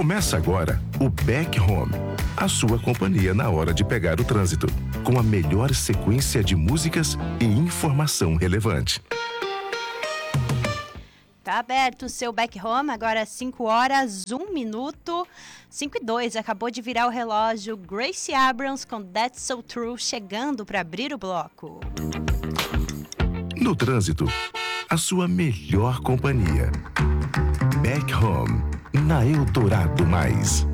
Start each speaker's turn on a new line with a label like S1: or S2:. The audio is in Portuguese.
S1: Começa agora o Back Home, a sua companhia na hora de pegar o trânsito, com a melhor sequência de músicas e informação relevante.
S2: Tá aberto o seu Back Home, agora 5 horas, 1 minuto, 5:02, acabou de virar o relógio. Gracie Abrams com That's So True chegando para abrir o bloco.
S1: No trânsito, a sua melhor companhia. Back Home, na Eldorado Mais.